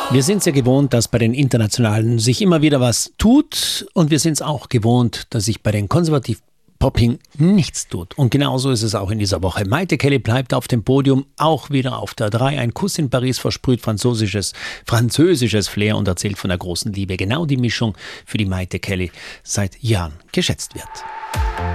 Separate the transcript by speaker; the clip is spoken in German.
Speaker 1: Wir sind es ja gewohnt, dass bei den Internationalen sich immer wieder was tut und wir sind es auch gewohnt, dass sich bei den Konservativ-Popping nichts tut. Und genauso ist es auch in dieser Woche. Maite Kelly bleibt auf dem Podium, auch wieder auf der 3. Ein Kuss in Paris versprüht französisches Flair und erzählt von der großen Liebe. Genau die Mischung, für die Maite Kelly seit Jahren geschätzt wird.